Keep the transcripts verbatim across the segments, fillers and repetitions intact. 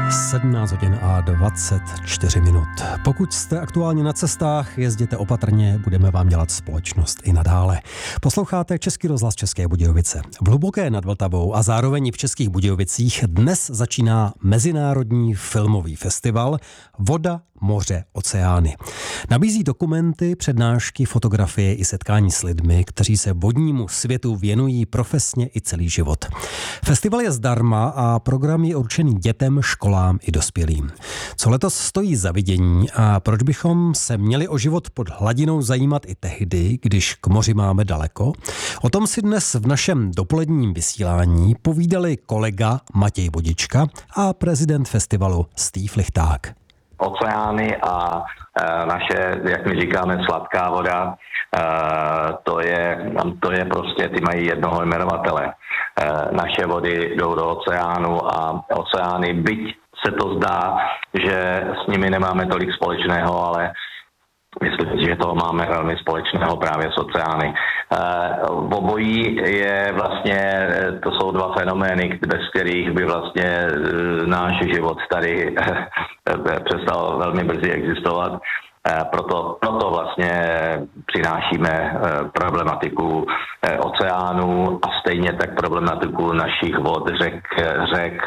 sedmnáct hodin a dvacet čtyři minut. Pokud jste aktuálně na cestách, jezděte opatrně, budeme vám dělat společnost i nadále. Posloucháte Český rozhlas České Budějovice. V Hluboké nad Vltavou a zároveň i v Českých Budějovicích dnes začíná Mezinárodní filmový festival Voda, moře, oceány. Nabízí dokumenty, přednášky, fotografie i setkání s lidmi, kteří se vodnímu světu věnují profesně i celý život. Festival je zdarma a program je určený dětem, školám i dospělým. Co letos stojí za vidění a proč bychom se měli o život pod hladinou zajímat i tehdy, když k moři máme daleko? O tom si dnes v našem dopoledním vysílání povídali kolega Matěj Vodička a prezident festivalu Steve Lichták. Oceány a e, naše, jak my říkáme, sladká voda, e, to je, to je prostě, ty mají jednoho jmenovatele. E, naše vody jdou do oceánu a oceány, byť se to zdá, že s nimi nemáme tolik společného, ale myslím si, že toho máme velmi společného právě s oceány. V obojí je vlastně, to jsou dva fenomény, bez kterých by vlastně náš život tady přestal velmi brzy existovat. Proto, proto vlastně přinášíme problematiku oceánů a stejně tak problematiku našich vod, řek, řek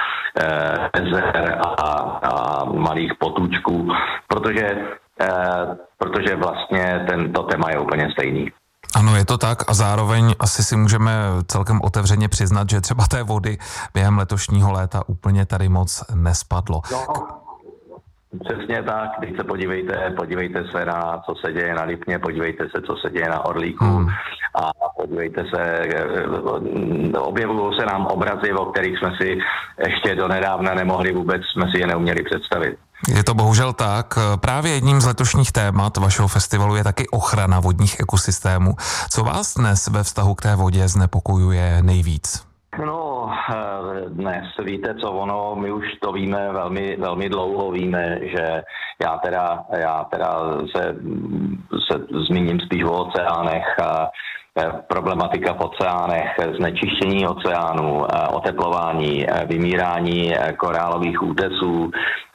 jezer a, a malých potůčků, protože, protože vlastně tento téma je úplně stejný. Ano, je to tak a zároveň asi si můžeme celkem otevřeně přiznat, že třeba té vody během letošního léta úplně tady moc nespadlo. No, přesně tak, když se podívejte, podívejte se na, co se děje na Lipně, podívejte se, co se děje na Orlíku hmm. a podívejte se, objevují se nám obrazy, o kterých jsme si ještě donedávna nemohli vůbec, jsme si je neuměli představit. Je to bohužel tak. Právě jedním z letošních témat vašeho festivalu je taky ochrana vodních ekosystémů. Co vás dnes ve vztahu k té vodě znepokojuje nejvíc? No, dnes víte co ono, my už to víme velmi, velmi dlouho, víme, že já teda, já teda se, se zmíním spíš o oceánech a problematika v oceánech, znečištění oceánů, oteplování, vymírání korálových útesů,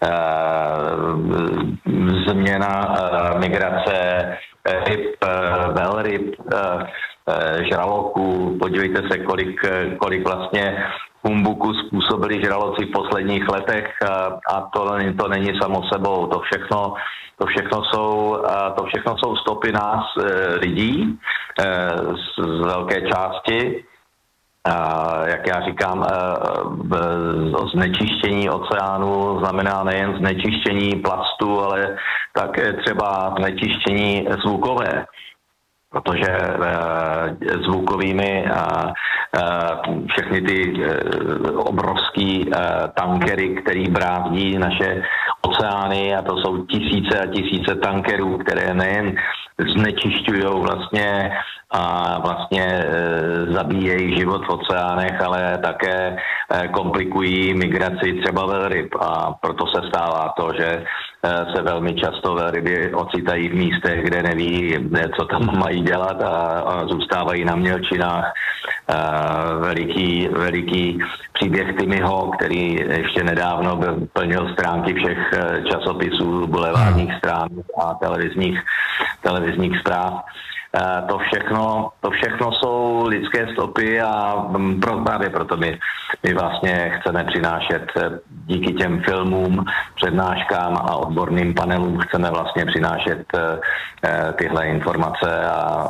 změna migrace ryb, velryb, žraloků. Podívejte se, kolik, kolik vlastně humbuku způsobili žraloci v posledních letech a to, to není samo sebou. To všechno, to všechno jsou, to všechno jsou stopy nás lidí z velké části. Jak já říkám, znečištění oceánu znamená nejen znečištění plastu, ale také třeba znečištění zvukové. Protože e, zvukovými a e, všechny ty e, obrovský e, tankery, který brávdí naše oceány, a to jsou tisíce a tisíce tankerů, které nejen znečišťují vlastně a vlastně e, zabíjejí život v oceánech, ale také e, komplikují migraci třeba velryb a proto se stává to, že e, se velmi často velryby ocitají v místech, kde neví, co tam mají dělat a, a zůstávají na mělčinách. E, veliký, veliký příběh Timmyho, který ještě nedávno plnil stránky všech časopisů, bulevárních strán a televizních, televizních zpráv. To všechno, to všechno jsou lidské stopy a pro, právě proto my, my vlastně chceme přinášet díky těm filmům, přednáškám a odborným panelům chceme vlastně přinášet tyhle informace a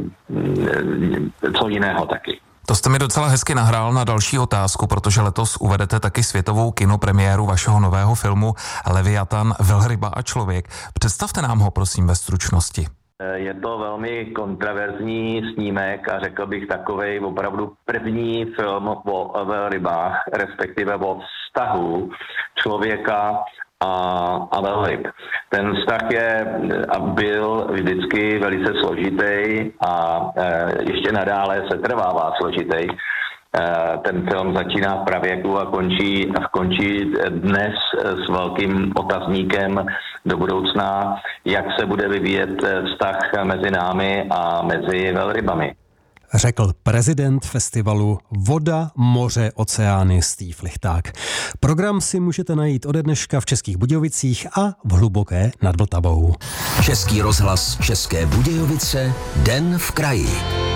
co jiného taky. To jste mi docela hezky nahrál na další otázku, protože letos uvedete taky světovou kinopremiéru vašeho nového filmu Leviatan, velryba a člověk. Představte nám ho, prosím, ve stručnosti. Je to velmi kontroverzní snímek a řekl bych takovej opravdu první film o velrybách, respektive o vztahu člověka a, a velryb. Ten vztah je a byl vždycky velice složitý a e, ještě nadále se trvává složitý. E, ten film začíná v pravěku a končí, a končí dnes s velkým otazníkem do budoucna, jak se bude vyvíjet vztah mezi námi a mezi velrybami. řekl prezident festivalu Voda, moře, oceány Steve Lichták. Program si můžete najít ode dneška v Českých Budějovicích a v Hluboké nad Vltavou. Český rozhlas České Budějovice, Den v kraji.